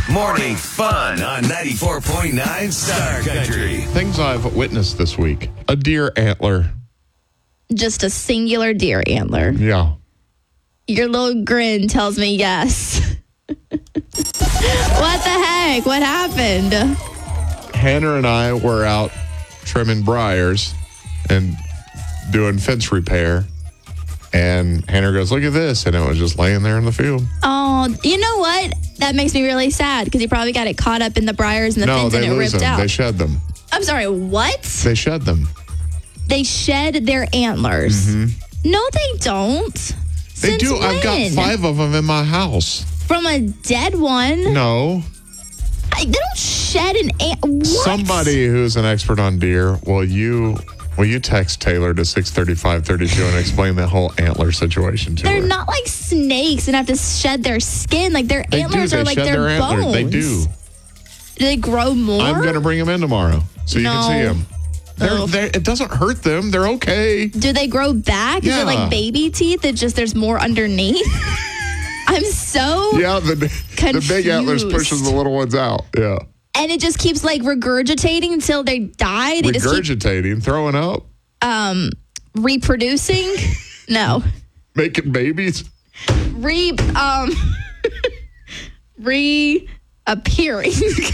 Morning fun on 94.9 Star Country. Things I've witnessed this week. A deer antler. Just a singular deer antler. Yeah. Your little grin tells me yes. What the heck? What happened? Hannah and I were out trimming briars and doing fence repair. And Hannah goes, look at this. And it was just laying there in the field. Oh, you know what? That makes me really sad because he probably got it caught up in the briars and the fence and it lose ripped them. out. They shed them. I'm sorry, what? They shed them. They shed their antlers. Mm-hmm. No, they don't. They Since do. I've got 5 of them in my house. From a dead one? No. They don't shed an antler. What? Somebody who's an expert on deer, will you text Taylor to 63532 and explain the whole antler situation to her? They're not like snakes and have to shed their skin. Like their antlers are like their bones. They do. Do they grow more? I'm going to bring them in tomorrow so you can see them. It doesn't hurt them. They're okay. Do they grow back? Yeah. Is it like baby teeth? It just there's more underneath? I'm so the big antlers pushes the little ones out. Yeah. And it just keeps like regurgitating until they die. They regurgitating, throwing up. Reproducing? No. Making babies? Reappearing.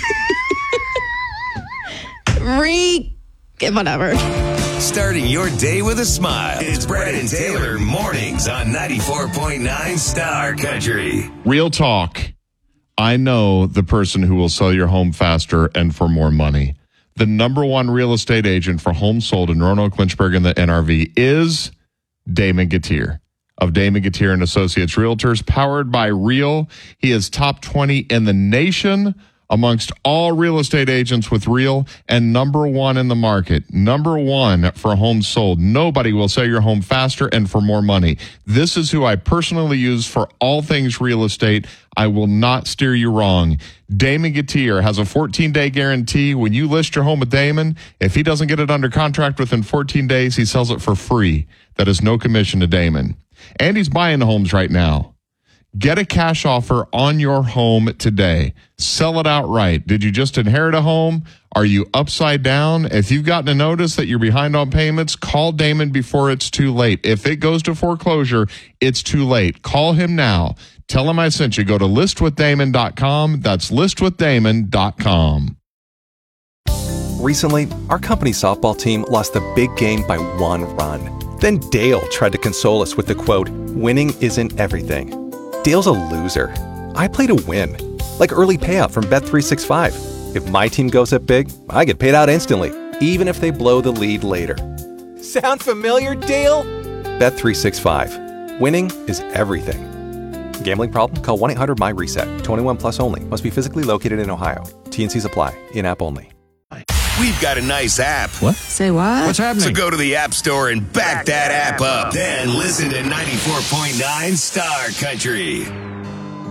Whatever. Starting your day with a smile. It's Brad and Taylor mornings on 94.9 Star Country. Real talk. I know the person who will sell your home faster and for more money. The number one real estate agent for homes sold in Roanoke, Lynchburg, and the NRV is Damon Gettier of Damon Gettier and Associates Realtors, powered by Real. He is top 20 in the nation amongst all real estate agents with Real, and number one in the market. Number one for homes sold. Nobody will sell your home faster and for more money. This is who I personally use for all things real estate. I will not steer you wrong. Damon Gettier has a 14-day guarantee. When you list your home with Damon, if he doesn't get it under contract within 14 days, he sells it for free. That is no commission to Damon. And he's buying the homes right now. Get a cash offer on your home today. Sell it outright. Did you just inherit a home? Are you upside down? If you've gotten a notice that you're behind on payments, call Damon before it's too late. If it goes to foreclosure, it's too late. Call him now. Tell him I sent you. Go to listwithdamon.com. That's listwithdamon.com. Recently, our company softball team lost the big game by 1 run. Then Dale tried to console us with the quote, "Winning isn't everything." Dale's a loser. I play to win. Like early payout from Bet365. If my team goes up big, I get paid out instantly, even if they blow the lead later. Sound familiar, Dale? Bet365. Winning is everything. Gambling problem? Call 1-800-MY-RESET. 21 plus only. Must be physically located in Ohio. T&Cs apply. In-app only. We've got a nice app. What? Say what? What's happening? So go to the App Store and back that app up. Then listen to 94.9 Star Country.